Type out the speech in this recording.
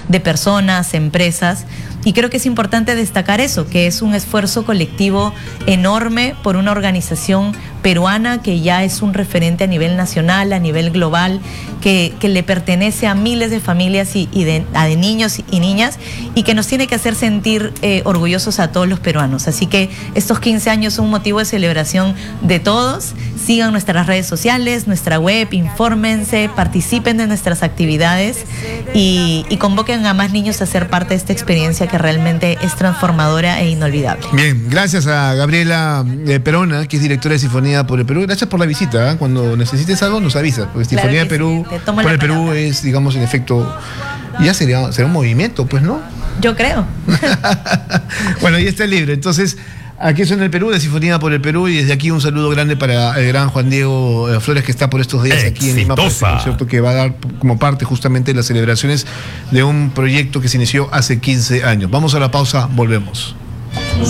de personas, empresas. Y creo que es importante destacar eso, que es un esfuerzo colectivo enorme por una organización peruana que ya es un referente a nivel nacional, a nivel global, que le pertenece a miles de familias y de niños y niñas, y que nos tiene que hacer sentir orgullosos a todos los peruanos. Así que estos 15 años son un motivo de celebración de todos. Sigan nuestras redes sociales, nuestra web, infórmense, participen de nuestras actividades y convoquen a más niños a ser parte de esta experiencia que realmente es transformadora e inolvidable. Bien, gracias a Gabriela Perona, que es directora de Sinfonía por el Perú. Gracias por la visita, ¿eh? Cuando necesites algo nos avisas, porque Sinfonía de Perú, por el Perú es, digamos, en efecto, ya será un movimiento, pues, ¿no? Yo creo. Bueno, ya está el libro. Entonces, aquí suena el Perú, de Sinfonía por el Perú, y desde aquí un saludo grande para el gran Juan Diego Flores, que está por estos días aquí en Lima, por este concierto que va a dar como parte justamente de las celebraciones de un proyecto que se inició hace 15 años. Vamos a la pausa, volvemos.